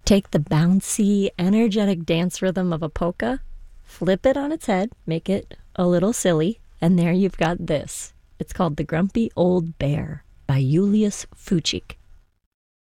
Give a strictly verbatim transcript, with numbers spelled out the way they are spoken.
Take the bouncy, energetic dance rhythm of a polka, flip it on its head, make it a little silly, and there you've got this. It's called The Grumpy Old Bear by Julius Fuchik.